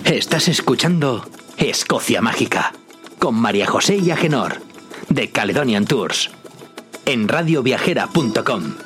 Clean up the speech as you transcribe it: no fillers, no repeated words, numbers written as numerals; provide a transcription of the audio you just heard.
Estás escuchando Escocia Mágica con María José y Agenor de Caledonian Tours en radioviajera.com.